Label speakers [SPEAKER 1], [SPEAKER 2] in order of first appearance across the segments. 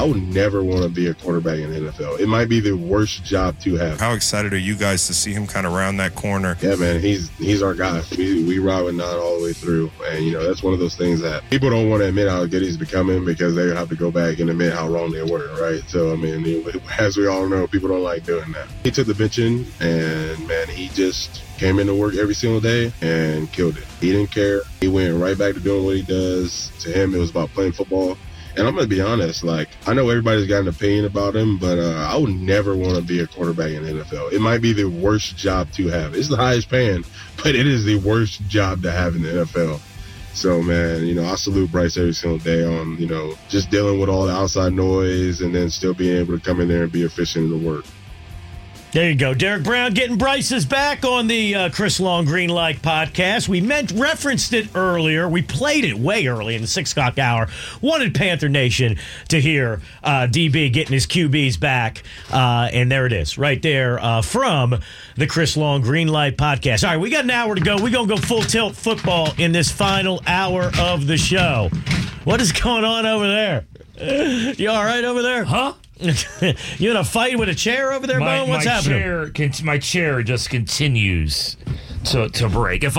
[SPEAKER 1] I would never want to be a quarterback in the NFL. It might be the worst job to have.
[SPEAKER 2] How excited are you guys to see him kind of round that corner?
[SPEAKER 1] Yeah, man, he's our guy. We ride with Nod all the way through. And, that's one of those things that people don't want to admit how good he's becoming because they have to go back and admit how wrong they were, right? So, as we all know, people don't like doing that. He took the benching, and, man, he just came into work every single day and killed it. He didn't care. He went right back to doing what he does. To him, it was about playing football. And I'm going to be honest, I know everybody's got an opinion about him, but I would never want to be a quarterback in the NFL. It might be the worst job to have. It's the highest paying, but it is the worst job to have in the NFL. So, man, I salute Bryce every single day on, just dealing with all the outside noise and then still being able to come in there and be efficient in the work.
[SPEAKER 3] There you go. Derek Brown getting Bryce's back on the Chris Long Greenlight podcast. We referenced it earlier. We played it way early in the 6 o'clock hour. Wanted Panther Nation to hear DB getting his QBs back. And there it is, right there from the Chris Long Greenlight podcast. All right, we got an hour to go. We're going to go full tilt football in this final hour of the show. What is going on over there? You all right over there?
[SPEAKER 4] Huh?
[SPEAKER 3] You in a fight with a chair over there, Bone? What's happening?
[SPEAKER 4] My chair just continues to break. If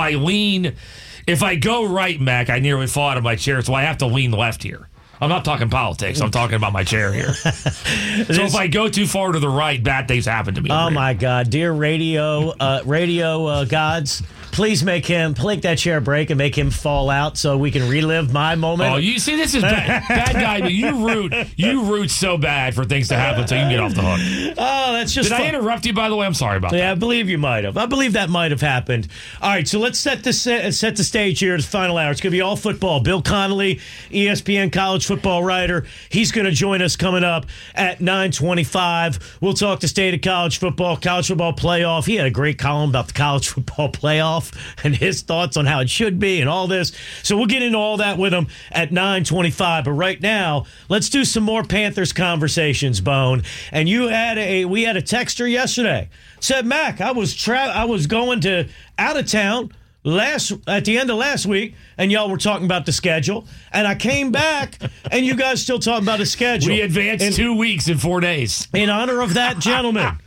[SPEAKER 4] I go right, Mac, I nearly fall out of my chair, so I have to lean left here. I'm not talking politics. I'm talking about my chair here. So if I go too far to the right, bad things happen to me.
[SPEAKER 3] Oh, my God. Dear radio gods, please make that chair break and make him fall out so we can relive my moment.
[SPEAKER 4] Oh, you see, this is bad guy, but you root so bad for things to happen so you can get off the hook.
[SPEAKER 3] Oh, that's just
[SPEAKER 4] Did I interrupt you, by the way? I'm sorry about that.
[SPEAKER 3] Yeah, I believe you might have. I believe that might have happened. All right, so let's set the stage here. It's the final hour. It's going to be all football. Bill Connolly, ESPN college football writer. He's going to join us coming up at 9:25. We'll talk the state of college football playoff. He had a great column about the college football playoff and his thoughts on how it should be and all this. So we'll get into all that with him at 9:25. But right now, let's do some more Panthers conversations, Bone. And we had a texter yesterday. Said, Mac, I was going to out of town at the end of last week, and y'all were talking about the schedule, and I came back, and you guys still talking about a schedule.
[SPEAKER 4] We advanced 2 weeks in 4 days.
[SPEAKER 3] In honor of that gentleman,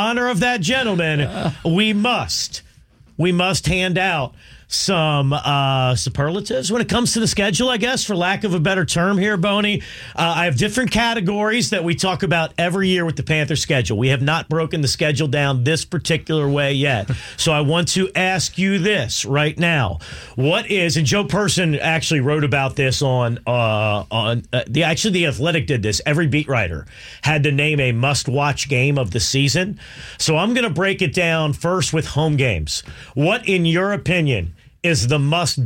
[SPEAKER 3] we must hand out some superlatives when it comes to the schedule, I guess, for lack of a better term here, Boney. I have different categories that we talk about every year with the Panther schedule. We have not broken the schedule down this particular way yet. So I want to ask you this right now. What is, and Joe Person actually wrote about this the Athletic did this. Every beat writer had to name a must-watch game of the season. So I'm going to break it down first with home games. What, in your opinion, is the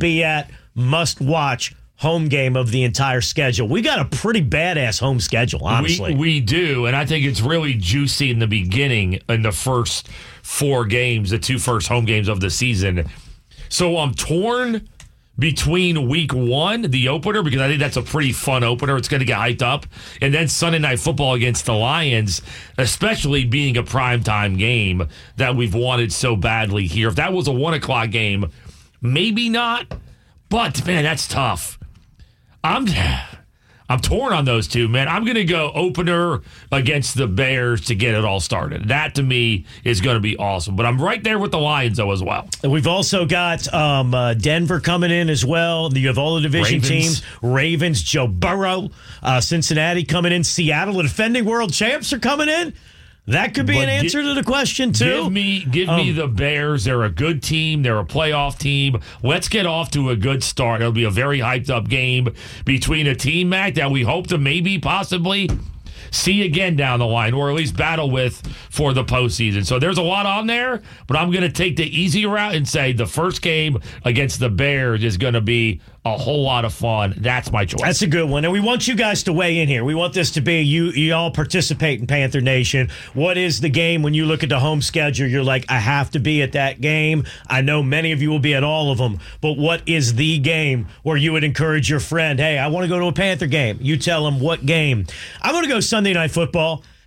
[SPEAKER 3] must-watch home game of the entire schedule? We got a pretty badass home schedule, honestly.
[SPEAKER 4] We do, and I think it's really juicy in the beginning in the first 4 games, the 2 first home games of the season. So I'm torn between week 1, the opener, because I think that's a pretty fun opener. It's going to get hyped up. And then Sunday Night Football against the Lions, especially being a primetime game that we've wanted so badly here. If that was a 1 o'clock game, maybe not, but, man, that's tough. I'm torn on those two, man. I'm going to go opener against the Bears to get it all started. That, to me, is going to be awesome. But I'm right there with the Lions, though, as well.
[SPEAKER 3] We've also got Denver coming in as well. You have all the division teams. Ravens, Joe Burrow, Cincinnati coming in. Seattle, the defending world champs, are coming in. That could be an answer to the question, too.
[SPEAKER 4] Give me the Bears. They're a good team. They're a playoff team. Let's get off to a good start. It'll be a very hyped-up game between a team, Mac, that we hope to maybe possibly see again down the line, or at least battle with for the postseason. So there's a lot on there, but I'm going to take the easy route and say the first game against the Bears is going to be a whole lot of fun. That's my choice.
[SPEAKER 3] That's a good one. And we want you guys to weigh in here. We want this to be, you all participate in Panther Nation. What is the game when you look at the home schedule? You're like, I have to be at that game. I know many of you will be at all of them. But what is the game where you would encourage your friend, hey, I want to go to a Panther game? You tell them what game. I'm going to go Sunday Night Football.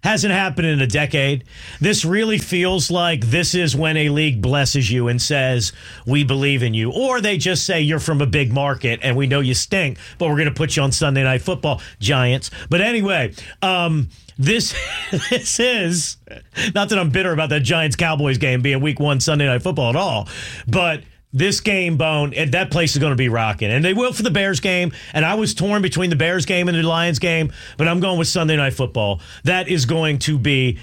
[SPEAKER 3] Hasn't happened in a decade. This really feels like this is when a league blesses you and says, we believe in you. Or they just say you're from a big market and we know you stink, but we're going to put you on Sunday Night Football, Giants. But anyway, this is, not that I'm bitter about that Giants-Cowboys game being week 1 Sunday Night Football at all, but this game, Bone, that place is going to be rocking. And they will for the Bears game. And I was torn between the Bears game and the Lions game, but I'm going with Sunday Night Football. That is going to be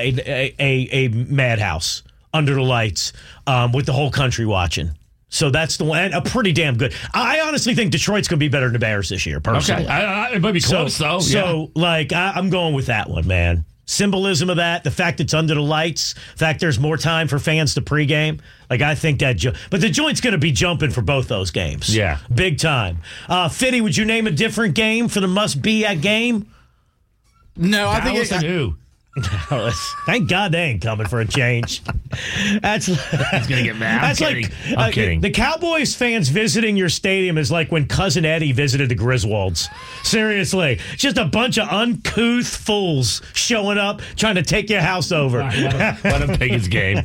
[SPEAKER 3] a madhouse under the lights with the whole country watching. So that's the one. And a pretty damn good. I honestly think Detroit's going to be better than the Bears this year, personally.
[SPEAKER 4] Okay. It might be close, though.
[SPEAKER 3] So, I'm going with that one, man. Symbolism of that, the fact it's under the lights, the fact there's more time for fans to pregame. I think that. But the joint's going to be jumping for both those games.
[SPEAKER 4] Yeah.
[SPEAKER 3] Big time. Fitty, would you name a different game for the must-be-at game?
[SPEAKER 5] No, I think
[SPEAKER 4] Dallas and who?
[SPEAKER 3] Thank God they ain't coming for a change. That's
[SPEAKER 4] He's gonna get mad. I'm kidding. I'm kidding.
[SPEAKER 3] The Cowboys fans visiting your stadium is like when Cousin Eddie visited the Griswolds. Seriously, just a bunch of uncouth fools showing up trying to take your house over.
[SPEAKER 4] Let him take his game.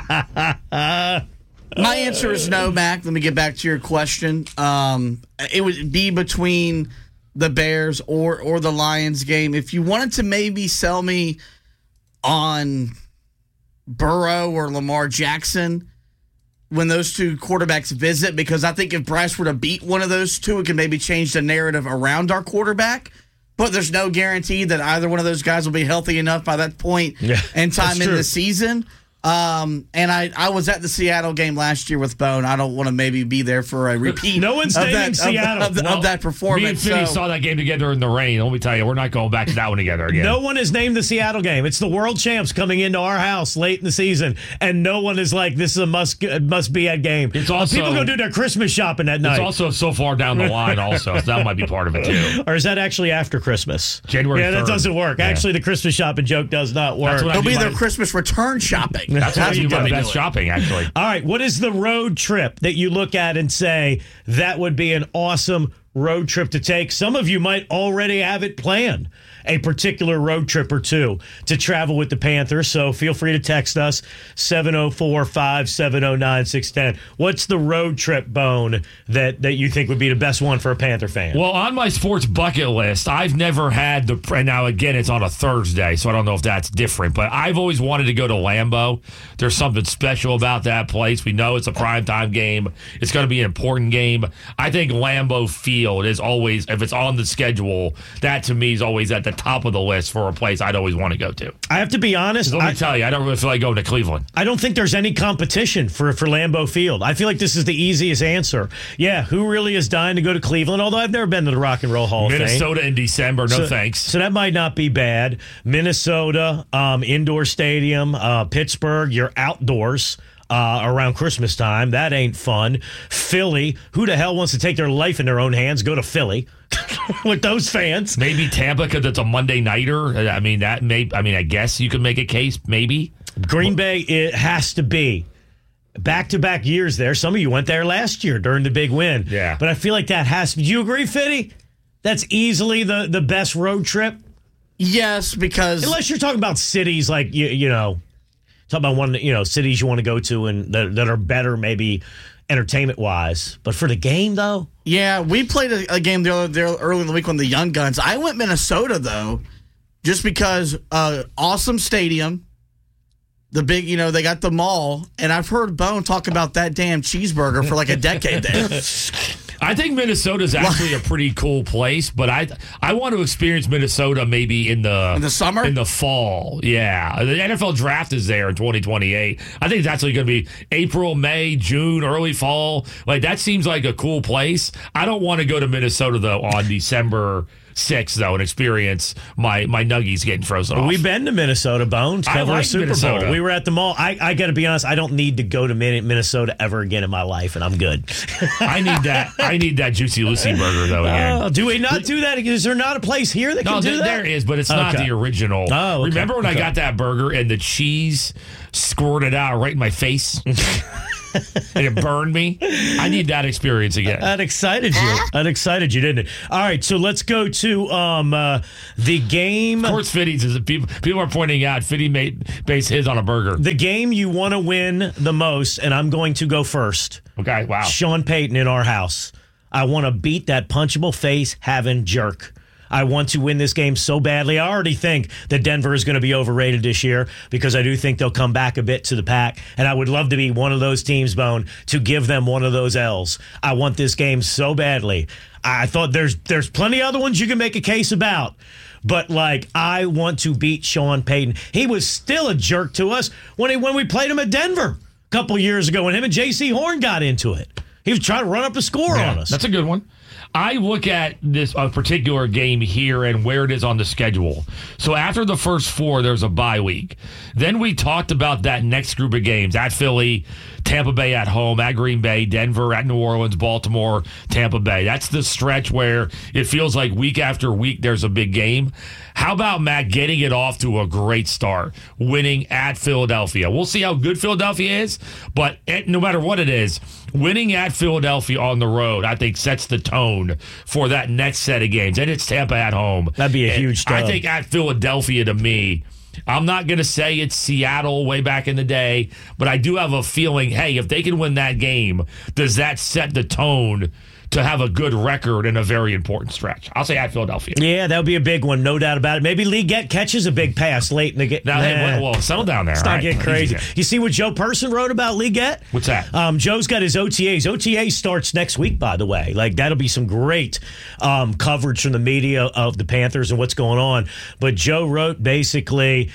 [SPEAKER 5] My answer is no, Mac. Let me get back to your question. It would be between the Bears or the Lions game. If you wanted to maybe sell me on Burrow or Lamar Jackson when those two quarterbacks visit, because I think if Bryce were to beat one of those two, it could maybe change the narrative around our quarterback. But there's no guarantee that either one of those guys will be healthy enough by that point in time in the season. And I was at the Seattle game last year with Bone. I don't want to maybe be there for a repeat.
[SPEAKER 3] No one's naming Seattle
[SPEAKER 5] of that performance.
[SPEAKER 4] Me and Finny saw that game together in the rain. Let me tell you, we're not going back to that one together again.
[SPEAKER 3] No one has named the Seattle game. It's the world champs coming into our house late in the season, and no one is like, this is a must be at game.
[SPEAKER 4] It's also,
[SPEAKER 3] people go do their Christmas shopping that night.
[SPEAKER 4] It's also so far down the line also, so that might be part of it too.
[SPEAKER 3] Or is that actually after Christmas?
[SPEAKER 4] January 3rd.
[SPEAKER 3] That doesn't work.
[SPEAKER 4] Yeah.
[SPEAKER 3] Actually, the Christmas shopping joke does not work.
[SPEAKER 5] It'll be their Christmas return shopping.
[SPEAKER 4] That's what you do. Best shopping, actually.
[SPEAKER 3] All right, what is the road trip that you look at and say that would be an awesome road trip to take? Some of you might already have it planned, a particular road trip or two to travel with the Panthers. So feel free to text us 704-570-9610. What's the road trip, Bone, that you think would be the best one for a Panther fan?
[SPEAKER 4] Well, on my sports bucket list, I've never had and now again it's on a Thursday, so I don't know if that's different, but I've always wanted to go to Lambeau. There's something special about that place. We know it's a primetime game. It's going to be an important game. I think Lambeau Field is always, if it's on the schedule, that to me is always at the top of the list for a place I'd always want to go to.
[SPEAKER 3] I have to be honest.
[SPEAKER 4] Let me tell you, I don't really feel like going to Cleveland.
[SPEAKER 3] I don't think there's any competition for Lambeau Field. I feel like this is the easiest answer. Yeah, who really is dying to go to Cleveland? Although I've never been to the Rock and Roll Hall of Fame.
[SPEAKER 4] Minnesota in December, no thanks.
[SPEAKER 3] So that might not be bad. Minnesota, indoor stadium. Pittsburgh, you're outdoors. Around Christmas time. That ain't fun. Philly. Who the hell wants to take their life in their own hands? Go to Philly with those fans.
[SPEAKER 4] Maybe Tampa because it's a Monday nighter. I mean, I guess you could make a case. Maybe
[SPEAKER 3] Green Bay. It has to be back-to-back years there. Some of you went there last year during the big win.
[SPEAKER 4] Yeah,
[SPEAKER 3] but I feel like that has to. Do you agree, Fitty? That's easily the best road trip.
[SPEAKER 5] Yes, because
[SPEAKER 3] unless you're talking about cities like you know. Talk about cities you want to go to and that are better maybe entertainment wise. But for the game though,
[SPEAKER 5] yeah, we played a game there early in the week on the Young Guns. I went Minnesota though, just because awesome stadium, the big they got the mall, and I've heard Bone talk about that damn cheeseburger for like a decade there.
[SPEAKER 4] I think Minnesota is actually a pretty cool place, but I want to experience Minnesota maybe in the
[SPEAKER 5] summer,
[SPEAKER 4] in the fall. Yeah, the NFL draft is there in 2028. I think it's actually going to be April, May, June, early fall. Like that seems like a cool place. I don't want to go to Minnesota though on December 6th though and experience my nuggies getting frozen off.
[SPEAKER 3] We've been to Minnesota, Bones. Cover a Super Bowl. We were at the mall. I got to be honest. I don't need to go to Minnesota ever again in my life, and I'm good.
[SPEAKER 4] I need that Juicy Lucy burger though. Again.
[SPEAKER 3] Do we not do that? Is there not a place here that can do that?
[SPEAKER 4] There is, but it's not the original.
[SPEAKER 3] Oh, okay.
[SPEAKER 4] Remember when I got that burger and the cheese squirted out right in my face? and it burned me. I need that experience again.
[SPEAKER 3] That excited you. That excited you, didn't it? All right, so let's go to the game.
[SPEAKER 4] Of course, Fitty's is people are pointing out Fitty based his on a burger.
[SPEAKER 3] The game you want to win the most, and I'm going to go first.
[SPEAKER 4] Okay, wow.
[SPEAKER 3] Sean Payton in our house. I want to beat that punchable face having jerk. I want to win this game so badly. I already think that Denver is going to be overrated this year because I do think they'll come back a bit to the pack, and I would love to be one of those teams, Bone, to give them one of those L's. I want this game so badly. I thought there's plenty of other ones you can make a case about, but I want to beat Sean Payton. He was still a jerk to us when we played him at Denver a couple years ago when him and J.C. Horn got into it. He was trying to run up a score on us.
[SPEAKER 4] That's a good one. I look at this particular game here and where it is on the schedule. So after the first 4, there's a bye week. Then we talked about that next group of games at Philly, Tampa Bay at home, at Green Bay, Denver, at New Orleans, Baltimore, Tampa Bay. That's the stretch where it feels like week after week there's a big game. How about, Matt, getting it off to a great start, winning at Philadelphia? We'll see how good Philadelphia is, but no matter what it is, winning at Philadelphia on the road, I think, sets the tone for that next set of games. And it's Tampa at home.
[SPEAKER 3] That'd be a huge dub.
[SPEAKER 4] I think at Philadelphia, to me, I'm not going to say it's Seattle way back in the day, but I do have a feeling, hey, if they can win that game, does that set the tone to have a good record in a very important stretch? I'll say at Philadelphia.
[SPEAKER 3] Yeah, that would be a big one, no doubt about it. Maybe Lee Gett catches a big pass late in the game.
[SPEAKER 4] Well, settle down there.
[SPEAKER 3] It's not getting crazy. You see what Joe Person wrote about Lee Gett?
[SPEAKER 4] What's that?
[SPEAKER 3] Joe's got his OTAs. OTA starts next week, by the way. That'll be some great coverage from the media of the Panthers and what's going on. But Joe wrote basically,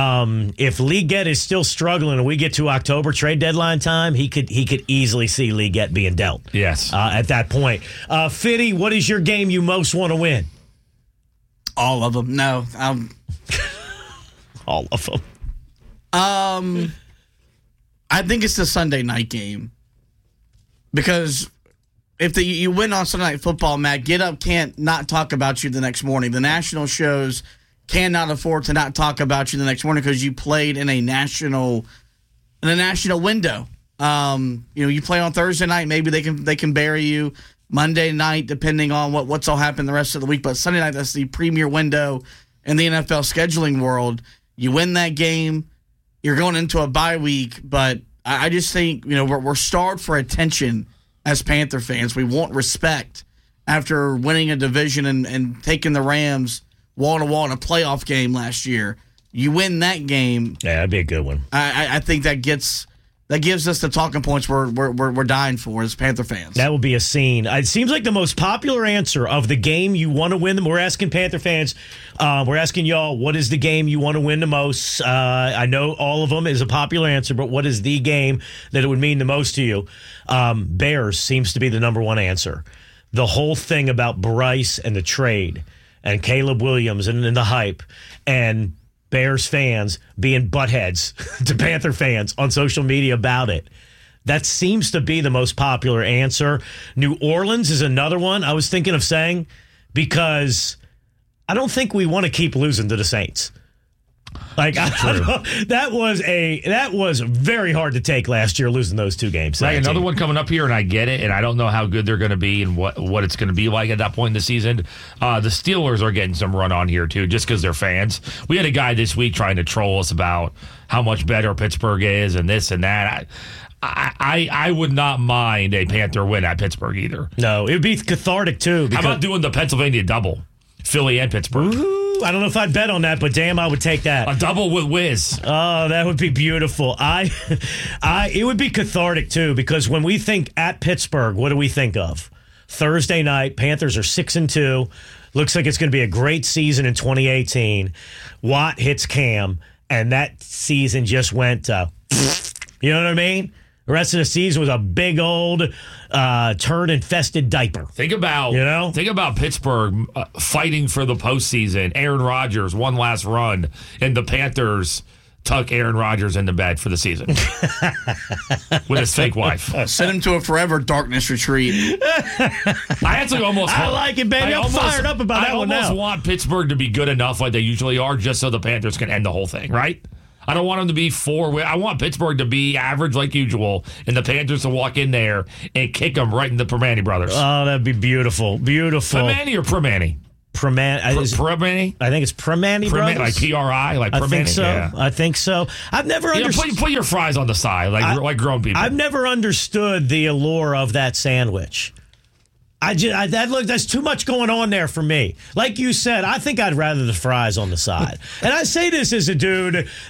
[SPEAKER 3] if Lee Gett is still struggling and we get to October trade deadline time, he could easily see Lee Gett being dealt.
[SPEAKER 4] Yes.
[SPEAKER 3] At that point. Fitty, what is your game you most want to win?
[SPEAKER 5] All of them. No.
[SPEAKER 3] All of them.
[SPEAKER 5] I think it's the Sunday night game. Because if you win on Sunday Night Football, Matt, Get Up can't not talk about you the next morning. The national shows cannot afford to not talk about you the next morning because you played in a national window. You play on Thursday night, maybe they can bury you. Monday night, depending on what's all happened the rest of the week. But Sunday night, that's the premier window in the NFL scheduling world. You win that game, you're going into a bye week. But I just think, we're starved for attention as Panther fans. We want respect after winning a division and taking the Rams wall-to-wall in a playoff game last year. You win that game.
[SPEAKER 3] Yeah, that'd be a good one.
[SPEAKER 5] I think that gives us the talking points we're dying for as Panther fans.
[SPEAKER 3] That would be a scene. It seems like the most popular answer of the game you want to win. We're asking Panther fans, we're asking y'all, what is the game you want to win the most? I know all of them is a popular answer, but what is the game that it would mean the most to you? Bears seems to be the number one answer. The whole thing about Bryce and the trade and Caleb Williams and the hype and Bears fans being buttheads to Panther fans on social media about it. That seems to be the most popular answer. New Orleans is another one I was thinking of saying because I don't think we want to keep losing to the Saints. That was very hard to take last year, losing those 2 games.
[SPEAKER 4] Right, another one coming up here, and I get it, and I don't know how good they're going to be and what it's going to be like at that point in the season. The Steelers are getting some run on here, too, just because they're fans. We had a guy this week trying to troll us about how much better Pittsburgh is and this and that. I would not mind a Panther win at Pittsburgh either.
[SPEAKER 3] No, it would be cathartic, too.
[SPEAKER 4] How about doing the Pennsylvania double? Philly and Pittsburgh.
[SPEAKER 3] Ooh. I don't know if I'd bet on that, but damn, I would take that.
[SPEAKER 4] A double with Wiz.
[SPEAKER 3] Oh, that would be beautiful. It would be cathartic too, because when we think at Pittsburgh, what do we think of? Thursday night, Panthers are 6-2. Looks like it's going to be a great season in 2018. Watt hits Cam, and that season just went, you know what I mean? The rest of the season was a big old turd-infested diaper.
[SPEAKER 4] Think about Pittsburgh fighting for the postseason. Aaron Rodgers, one last run, and the Panthers tuck Aaron Rodgers into bed for the season with his fake wife.
[SPEAKER 5] Send him to a forever darkness retreat.
[SPEAKER 3] I like it, baby. I'm fired up about that one now.
[SPEAKER 4] I almost want Pittsburgh to be good enough like they usually are just so the Panthers can end the whole thing, right? I don't want them to be I want Pittsburgh to be average like usual, and the Panthers to walk in there and kick them right in the Primanti brothers.
[SPEAKER 3] Oh, that'd be beautiful. Beautiful.
[SPEAKER 4] Primanti or Primanti?
[SPEAKER 3] Primanti? I think it's Primanti brothers.
[SPEAKER 4] Like P-R-I? Like Primanti?
[SPEAKER 3] I think so.
[SPEAKER 4] Yeah.
[SPEAKER 3] I think so. I've never understood.
[SPEAKER 4] Put your fries on the side like grown people.
[SPEAKER 3] I've never understood the allure of that sandwich. That's too much going on there for me. Like you said, I think I'd rather the fries on the side. And I say this as a dude